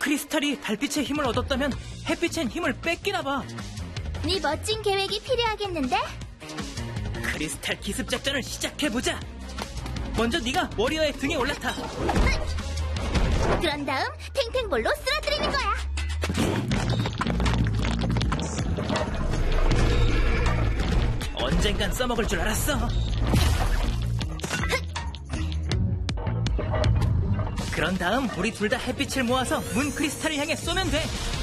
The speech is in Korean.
크리스탈이 달빛의 힘을 얻었다면 햇빛엔 힘을 뺏기나 봐. 네 멋진 계획이 필요하겠는데? 크리스탈 기습 작전을 시작해보자. 먼저 네가 워리어의 등에 올라타. 그런 다음 탱탱볼로 쓰러뜨리는 거야. 언젠간 써먹을 줄 알았어. 그런 다음 우리 둘 다 햇빛을 모아서 문 크리스탈을 향해 쏘면 돼.